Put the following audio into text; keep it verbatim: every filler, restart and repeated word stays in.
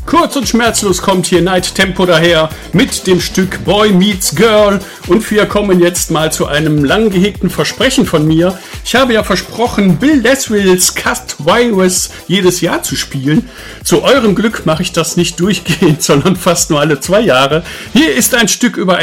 Kurz und schmerzlos kommt hier Night Tempo daher mit dem Stück Boy Meets Girl und wir kommen jetzt mal zu einem lang gehegten Versprechen von mir. Ich habe ja versprochen, Bill Laswells Cut Virus jedes Jahr zu spielen. Zu eurem Glück mache ich das nicht durchgehend, sondern fast nur alle zwei Jahre. Hier ist ein Stück über